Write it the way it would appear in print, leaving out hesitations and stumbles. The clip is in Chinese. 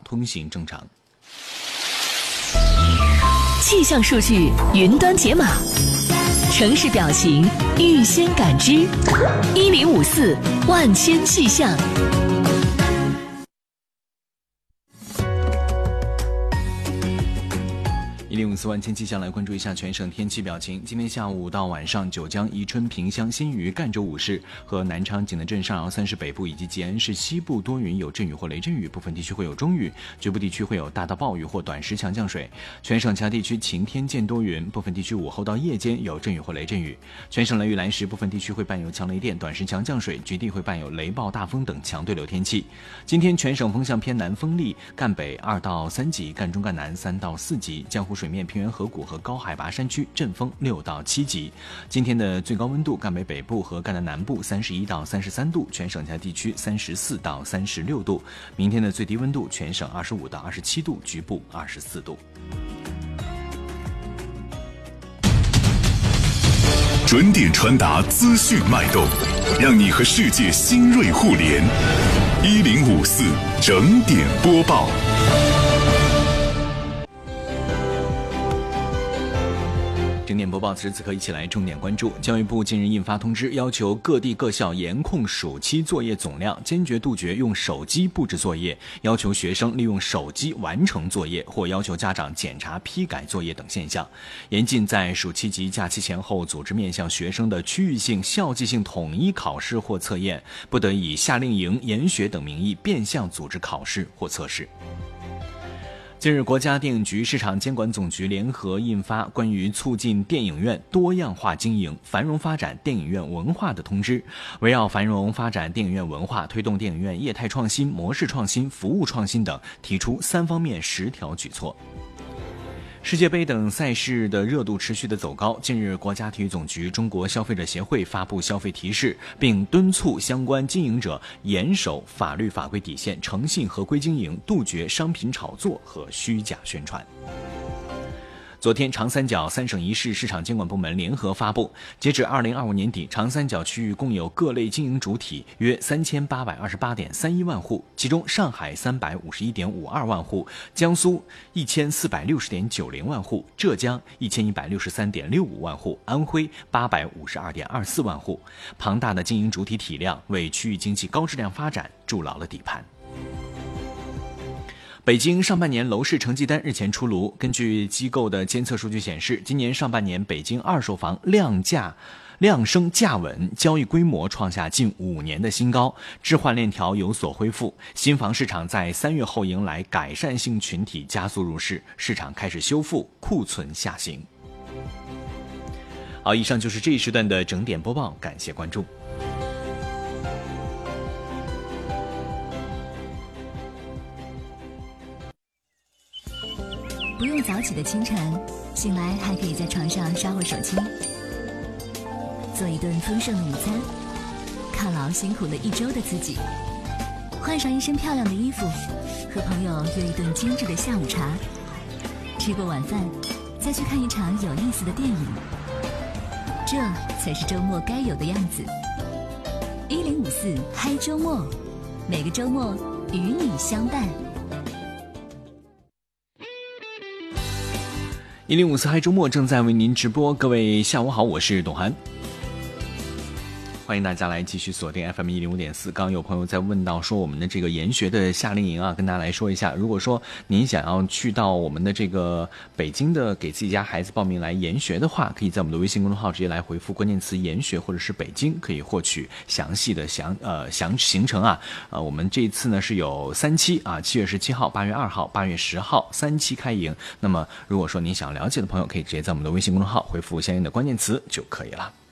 通行正常。 气象数据云端解码，城市表情预先感知，1054万千气象。 1054万千气象来关注一下全省天气表情。今天下午到晚上，九江、宜春、萍乡、新余、赣州五市和南昌、景德镇、上饶三市北部以及吉安市西部多云，有阵雨或雷阵雨，部分地区会有中雨，局部地区会有大到暴雨或短时强降水。全省其他地区晴天见多云，部分地区午后到夜间有阵雨或雷阵雨。全省雷雨来时，部分地区会伴有强雷电、短时强降水，局地会伴有雷暴、大风等强对流天气。今天全省风向偏南风力，赣北2到3级，赣中赣南3到4级，江湖水面、平原河谷和高海拔山区阵风6到7级。今天的最高温度，赣北北部和赣南南部31到33度，全省其他地区34到36度。明天的最低温度，全省25到27度，局部24度。 准点传达资讯脉动，让你和世界新锐互联。1054整点播报。 整点播报，此时此刻一起来重点关注。教育部近日印发通知，要求各地各校严控暑期作业总量，坚决杜绝用手机布置作业，要求学生利用手机完成作业，或要求家长检查批改作业等现象。严禁在暑期及假期前后组织面向学生的区域性、校际性统一考试或测验，不得以夏令营、研学等名义变相组织考试或测试。近日，国家电影局市场监管总局联合印发关于促进电影院多样化经营、繁荣发展电影院文化的通知，围绕繁荣发展电影院文化、推动电影院业态创新、模式创新、服务创新等，提出3方面10条举措。世界杯等赛事的热度持续的走高。近日，国家体育总局、中国消费者协会发布消费提示，并敦促相关经营者严守法律法规底线，诚信合规经营，杜绝商品炒作和虚假宣传。昨天，长三角3省1市市场监管部门联合发布，截止2025年底，长三角区域共有各类经营主体约3828.31万户，其中上海351.52万户，江苏1460.90万户，浙江1163.65万户，安徽852.24万户。庞大的经营主体体量为区域经济高质量发展筑牢了底盘。北京上半年楼市成绩单日前出炉，根据机构的监测数据显示，今年上半年北京二手房量升价稳，交易规模创下近5年的新高，置换链条有所恢复，新房市场在3月后迎来改善性群体加速入市，市场开始修复，库存下行。好，以上就是这一时段的整点播报，感谢关注。 不用早起的清晨，醒来还可以在床上刷会手机，做一顿丰盛的午餐，犒劳辛苦了1周的自己，换上一身漂亮的衣服，和朋友约一顿精致的下午茶，吃过晚饭，再去看一场有意思的电影，这才是周末该有的样子。1054嗨周末，每个周末与你相伴。 1054嗨周末正在为您直播，各位下午好，我是董涵。欢迎大家来继续锁定 FM 105.4。刚刚有朋友在问到说我们的这个研学的夏令营啊，跟大家来说一下，如果说您想要去到我们的这个北京的给自己家孩子报名来研学的话，可以在我们的微信公众号直接来回复关键词研学或者是北京，可以获取详细的行程啊。我们这一次呢是有3期啊，7月17号、8月2号、8月10号3期开营。那么如果说您想了解的朋友，可以直接在我们的微信公众号回复相应的关键词就可以了。